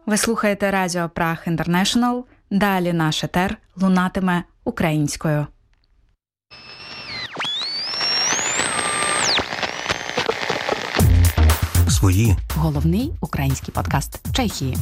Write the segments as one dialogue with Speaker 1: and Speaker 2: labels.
Speaker 1: Ви слухаєте Радіо Праг Інтернешнл. Далі наш етер лунатиме українською.
Speaker 2: Свої.
Speaker 3: Головний український подкаст Чехії.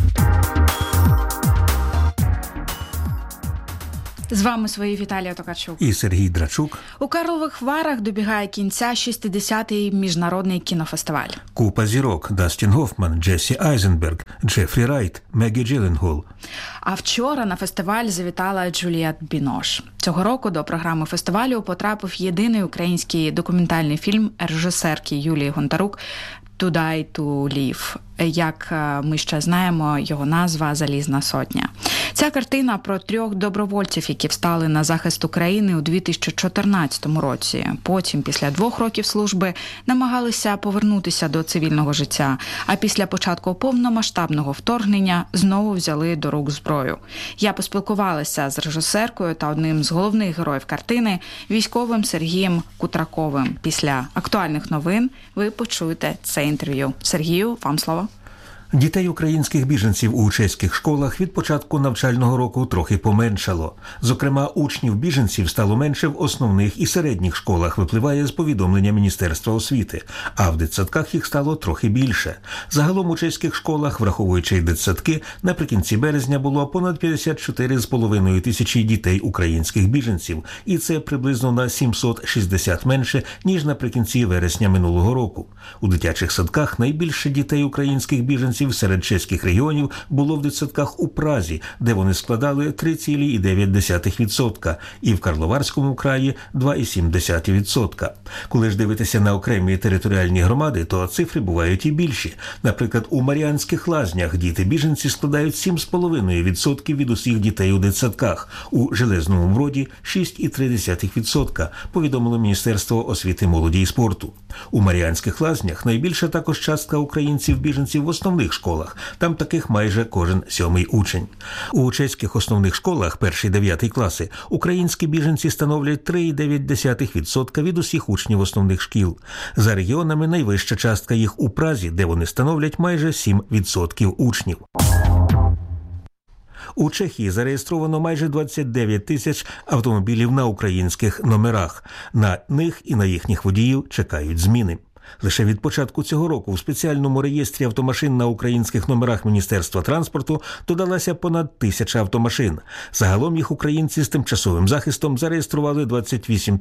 Speaker 1: З вами свої Віталія Токарчук
Speaker 2: і Сергій Драчук.
Speaker 1: У Карлових Варах добігає кінця 60-й міжнародний кінофестиваль.
Speaker 2: Купа зірок: Дастін Гофман, Джесі Айзенберг, Джефрі Райт, Мегі Джилленхол.
Speaker 1: А вчора на фестиваль завітала Джулієт Бінош. Цього року до програми фестивалю потрапив єдиний український документальний фільм режисерки Юлії Гонтарук «To die to live». Як ми ще знаємо, його назва «Залізна сотня». Ця картина про 3 добровольців, які встали на захист України у 2014 році. Потім, після 2 років служби, намагалися повернутися до цивільного життя, а після початку повномасштабного вторгнення знову взяли до рук зброю. Я поспілкувалася з режисеркою та одним з головних героїв картини, військовим Сергієм Кутраковим. Після актуальних новин ви почуєте це інтерв'ю. Сергію, вам слово.
Speaker 2: Дітей українських біженців у чеських школах від початку навчального року трохи поменшало. Зокрема, учнів біженців стало менше в основних і середніх школах, випливає з повідомлення Міністерства освіти, а в дитсадках їх стало трохи більше. Загалом у чеських школах, враховуючи дитсадки, наприкінці березня було понад 54,5 тисячі дітей українських біженців, і це приблизно на 760 менше, ніж наприкінці вересня минулого року. У дитячих садках найбільше дітей українських біженців серед чеських регіонів було в дитсадках у Празі, де вони складали 3,9%, і в Карловарському краї 2,7%. Коли ж дивитися на окремі територіальні громади, то цифри бувають і більші. Наприклад, у Мар'янських Лазнях діти-біженці складають 7,5% від усіх дітей у дитсадках, у Железному Броді 6,3%, повідомило Міністерство освіти, молоді і спорту. У Мар'янських Лазнях найбільша також частка українців-біженців в основних школах. Там таких майже кожен 7-й учень. У чеських основних школах 1-9 класи українські біженці становлять 3,9% від усіх учнів основних шкіл. За регіонами найвища частка їх у Празі, де вони становлять майже 7% учнів. У Чехії зареєстровано майже 29 тисяч автомобілів на українських номерах. На них і на їхніх водіїв чекають зміни. Лише від початку цього року в спеціальному реєстрі автомашин на українських номерах Міністерства транспорту додалася понад 1000 автомашин. Загалом їх українці з тимчасовим захистом зареєстрували 28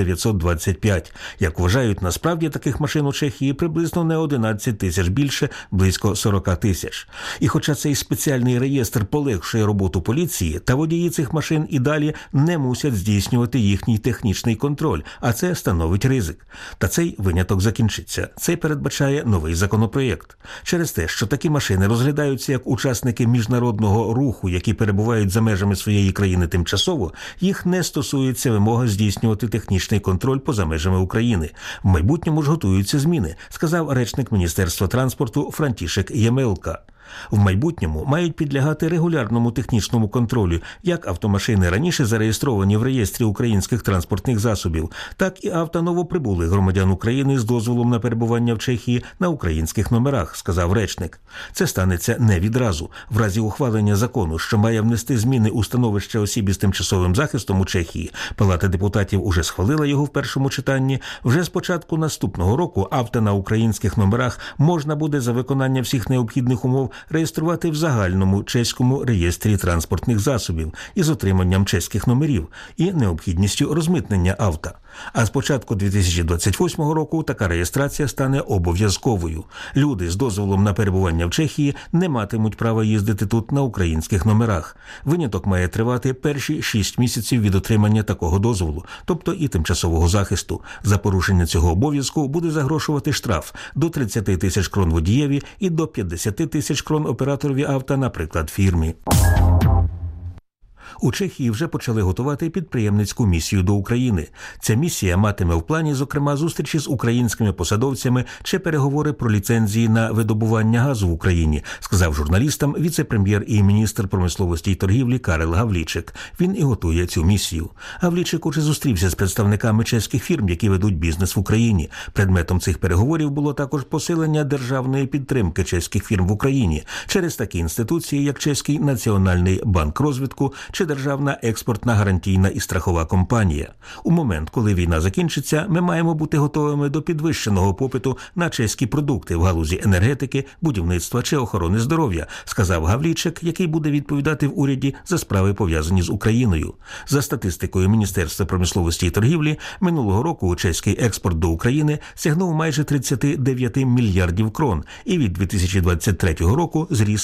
Speaker 2: 925. Як вважають, насправді таких машин у Чехії приблизно не 11 тисяч більше, близько 40 тисяч. І хоча цей спеціальний реєстр полегшує роботу поліції, та водії цих машин і далі не мусять здійснювати їхній технічний контроль, а це становить ризик. Та цей виняток закінчиться. Це передбачає новий законопроєкт. Через те, що такі машини розглядаються як учасники міжнародного руху, які перебувають за межами своєї країни тимчасово, їх не стосується вимога здійснювати технічний контроль поза межами України. В майбутньому ж готуються зміни, сказав речник Міністерства транспорту Франтішек Ємелка. В майбутньому мають підлягати регулярному технічному контролю як автомашини раніше зареєстровані в реєстрі українських транспортних засобів, так і авто новоприбулих громадян України з дозволом на перебування в Чехії на українських номерах, сказав речник. Це станеться не відразу. В разі ухвалення закону, що має внести зміни у становище осіб із тимчасовим захистом у Чехії, Палата депутатів уже схвалила його в першому читанні, вже з початку наступного року авто на українських номерах можна буде за виконання всіх необхідних умов реєструвати в загальному чеському реєстрі транспортних засобів із отриманням чеських номерів і необхідністю розмитнення авто. А з початку 2028 року така реєстрація стане обов'язковою. Люди з дозволом на перебування в Чехії не матимуть права їздити тут на українських номерах. Виняток має тривати перші 6 місяців від отримання такого дозволу, тобто і тимчасового захисту. За порушення цього обов'язку буде загрошувати штраф до 30 тисяч крон водієві і до 50 тисяч крон операторові авто, наприклад, фірмі. У Чехії вже почали готувати підприємницьку місію до України. Ця місія матиме в плані, зокрема, зустрічі з українськими посадовцями чи переговори про ліцензії на видобування газу в Україні, сказав журналістам віце-прем'єр і міністр промисловості і торгівлі Карел Гавлічик. Він і готує цю місію. Гавлічик уже зустрівся з представниками чеських фірм, які ведуть бізнес в Україні. Предметом цих переговорів було також посилення державної підтримки чеських фірм в Україні через такі інституції, як Чеський Національний банк розвитку чи Державна експортна гарантійна і страхова компанія. У момент, коли війна закінчиться, ми маємо бути готовими до підвищеного попиту на чеські продукти в галузі енергетики, будівництва чи охорони здоров'я, сказав Гавлічик, який буде відповідати в уряді за справи, пов'язані з Україною. За статистикою Міністерства промисловості і торгівлі, минулого року чеський експорт до України сягнув майже 39 мільярдів крон і від 2023 року зріс